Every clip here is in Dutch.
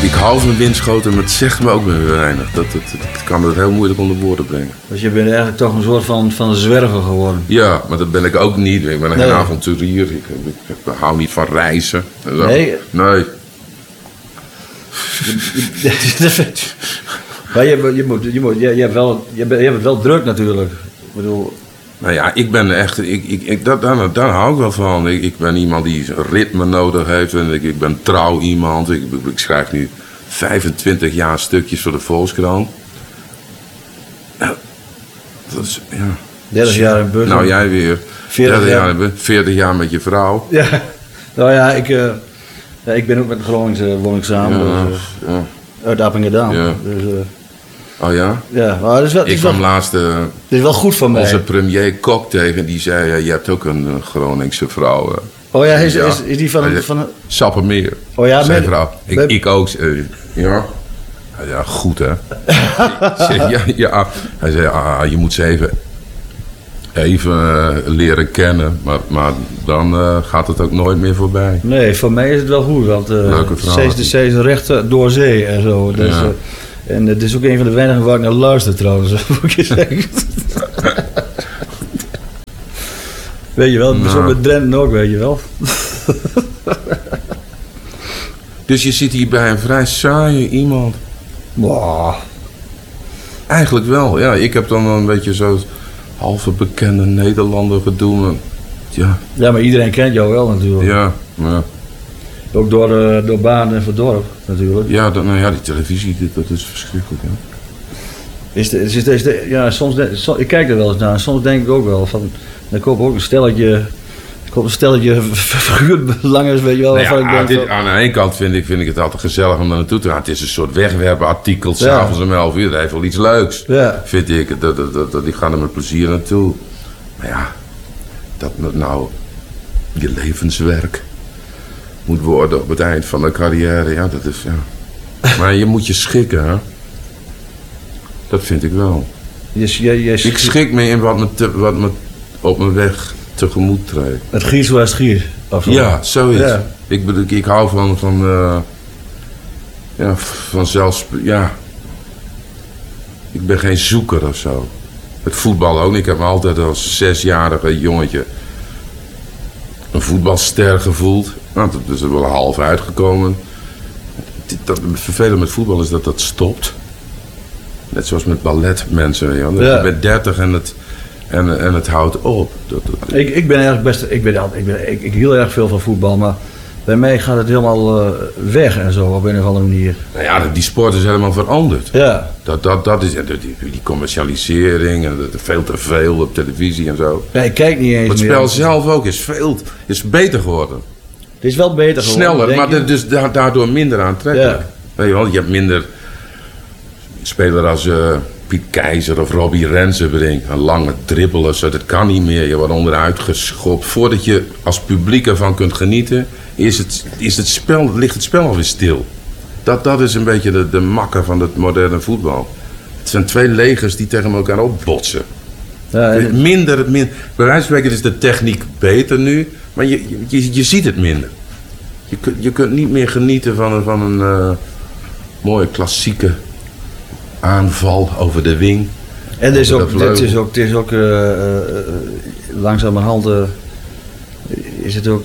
Ik hou van windschoten, maar het zegt me ook weer weinig. Dat kan het heel moeilijk onder woorden brengen. Dus je bent eigenlijk toch een soort van zwerver geworden. Ja, maar dat ben ik ook niet. Ik ben geen avonturier. Ik hou niet van reizen. Nee? Nee. Maar je hebt het wel druk natuurlijk. Ik bedoel... Nou ja, ik ben echt... Daar hou ik wel van. Ik ben iemand die ritme nodig heeft. En ik ben trouw iemand. Ik schrijf nu 25 jaar stukjes voor de Volkskrant. Dat is... Ja. 30 jaar in Bussum. Nou, jij weer. 40 jaar met je vrouw. Ja. Nou ja, ik ben ook met de Groningse woon ik samen. Ja, dus, ja. Uit Appingedam. Ja. Dus, oh ja? Ja, maar het ik kwam laatst het is wel goed van mij. Onze premier Kok tegen, die zei, je hebt ook een Groningse vrouw. Oh ja, is die van Sappemeer. Oh ja, zijn vrouw. Ik ook. Ja. Ja, goed hè. Ja. Hij zei, je moet ze even leren kennen, maar dan gaat het ook nooit meer voorbij. Nee, voor mij is het wel goed, want ze is recht door zee en zo. Dus, ja. En het is ook een van de weinigen waar ik naar luister trouwens, moet je zeggen. Weet je wel, zo met Drenthe ook, weet je wel. Dus je zit hier bij een vrij saaie iemand. Wow. Eigenlijk wel, ja. Ik heb dan een beetje zo halve bekende Nederlander gedoe. Ja. Ja, maar iedereen kent jou wel natuurlijk. Ja. Ook door Baan en Verdorp natuurlijk. Ja, die televisie, dat is verschrikkelijk. Ja. Ja, soms ik kijk er wel eens naar en soms denk ik ook wel van... Dan koop ik ook een stelletje figuurlangers, weet je wel. Nou ja, aan de ene kant vind ik het altijd gezellig om daar naartoe te gaan. Het is een soort wegwerpartikel, s'avonds om 11 uur. Dat heeft wel iets leuks, vind ik. Die gaan er met plezier naartoe. Maar ja, dat nou je levenswerk moet worden op het eind van de carrière. Ja, dat is... Ja. Maar je moet je schikken, hè. Dat vind ik wel. Ik schik me in wat me op mijn weg tegemoet treedt. Het gier zoals het gier. Ja, zoiets. Ja. Ik hou van zelfs... Ja. Ik ben geen zoeker of zo. Het voetbal ook niet. Ik heb me altijd als 6-jarige jongetje een voetbalster gevoeld. Nou, dat is er wel half uitgekomen. Het vervelend met voetbal is dat stopt. Net zoals met balletmensen. Ja. Je bent 30 en het houdt op. Ik ben eigenlijk best... Ik hield erg veel van voetbal, maar bij mij gaat het helemaal weg en zo op een of andere manier. Nou ja, die sport is helemaal veranderd. Ja. Dat is die commercialisering en veel te veel op televisie en zo. Nee, ik kijk niet eens meer. Het spel zelf ook is beter geworden. Het is wel beter geworden. Sneller, maar dus daardoor minder aantrekkelijk. Ja. Weet je wel, je hebt minder speler als Piet Keizer of Robbie Rensen brengt. Een lange dribbelen, zo, dat kan niet meer. Je wordt onderuit geschopt. Voordat je als publiek ervan kunt genieten, ligt het spel alweer stil. Dat is een beetje de makker van het moderne voetbal. Het zijn twee legers die tegen elkaar opbotsen. Ja, minder, bij wijze van spreken is de techniek beter nu, maar je ziet het minder. Je kunt niet meer genieten van een mooie klassieke aanval over de wing. En het is ook langzamerhand is het ook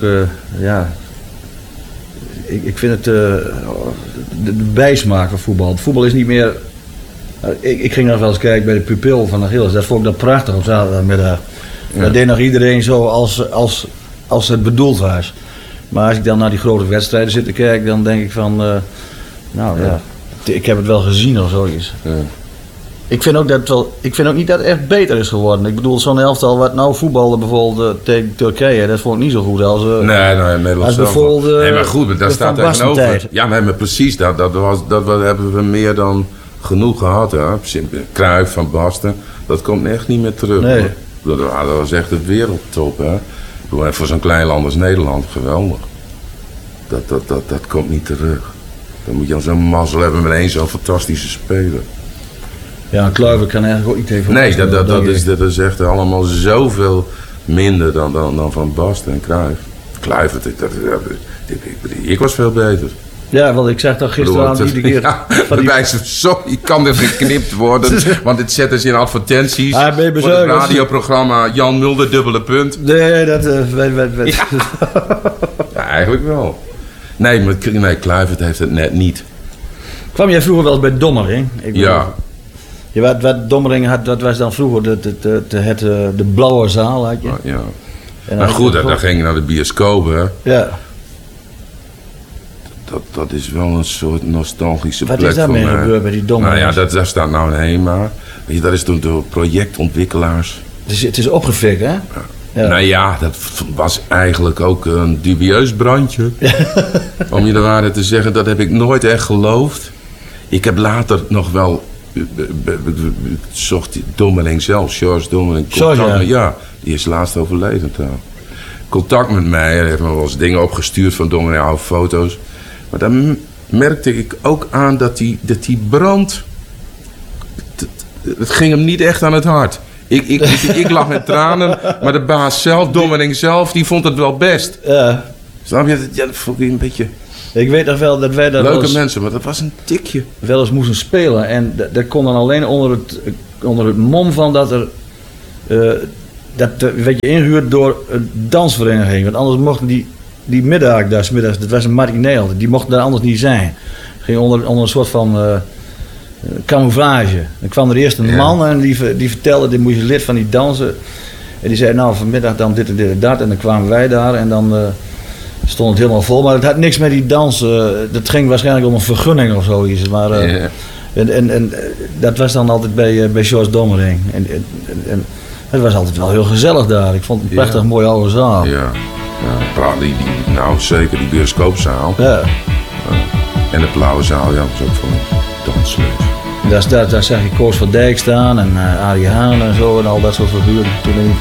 ik vind het de bijsmaak van voetbal. Het voetbal is niet meer... Ik ging nog wel eens kijken bij de Pupil van Achilles. Dat vond ik dat prachtig op zaterdagmiddag. Ja. Dat deed nog iedereen zo als het bedoeld was. Maar als ik dan naar die grote wedstrijden zit te kijken, dan denk ik van... ik heb het wel gezien of zoiets. Ja. Ik vind ook niet dat het echt beter is geworden. Ik bedoel, zo'n elftal wat nou voetbalde bijvoorbeeld tegen Turkije, dat vond ik niet zo goed als Nederland als bijvoorbeeld nee, maar goed, daar staat tegenover. Ja, maar precies, dat hebben we meer dan genoeg gehad. Hè? Cruijff, Van Basten, dat komt echt niet meer terug. Nee. Dat was echt de wereldtop. Hè? Voor zo'n klein land als Nederland, geweldig. Dat komt niet terug. Dan moet je al zo'n mazzel hebben met één zo'n fantastische speler. Ja, Kluivert kan eigenlijk ook niet tegen. Nee, dat is echt allemaal zoveel minder dan Van Basten en Cruijff. Kluivert, ik was veel beter. Ja, want ik zeg toch gisteravond iedere keer... Ja, van die... sorry, kan er geknipt worden. Want dit zetten ze in advertenties. Ah, ben je voor het radioprogramma Jan Mulder, dubbele punt. Nee, dat... Ja. Ja, eigenlijk wel. Nee, maar Kluivert heeft het net niet. Kwam jij vroeger wel eens bij Dommering? Ja. Wat Dommering had, dat was dan vroeger de blauwe zaal, had je. Ja. Maar goed, daar ging je naar de bioscoop, hè. Ja. Dat is wel een soort nostalgische Wat plek is daarmee gebeurd bij die Dommering? Nou ja, daar staat nou een HEMA. Weet je, dat is door projectontwikkelaars. Het is opgefikt, hè? Ja. Nou ja, dat was eigenlijk ook een dubieus brandje. Om je de waarheid te zeggen, dat heb ik nooit echt geloofd. Ik heb later nog wel... zocht Dommering zelf, George Dommering. Ja, die is laatst overleden trouwens. Contact met mij, hij heeft me wel eens dingen opgestuurd van Dommering, oude foto's. Maar dan merkte ik ook aan dat die brand... Het ging hem niet echt aan het hart. Ik lag met tranen, maar de baas zelf, Dommering zelf, die vond het wel best. Ja. Snap je? Ja, dat vond ik een beetje... Ik weet nog wel dat wij daar leuke mensen, maar dat was een tikje. Wel eens moesten spelen. En dat kon dan alleen onder het mom van dat er... dat werd je ingehuurd door een dansvereniging. Want anders mochten die middag, dat was een matinee, die mochten daar anders niet zijn. Het ging onder een soort van... camouflage. Dan kwam er eerst een man en die vertelde, die moest je lid van die dansen. En die zei, nou vanmiddag dan dit en dit en dat. En dan kwamen wij daar en dan stond het helemaal vol. Maar het had niks met die dansen. Dat ging waarschijnlijk om een vergunning of zoiets. Maar, en dat was dan altijd bij George Dommering. En het was altijd wel heel gezellig daar. Ik vond het een prachtig mooie oude zaal. Ja, nou zeker die bioscoopzaal. Ja. En de blauwe zaal, ja, dat was ook voor dansleuk. Daar zag je Koos van Dijk staan en Arie Haan en zo en al dat soort figuren toen in die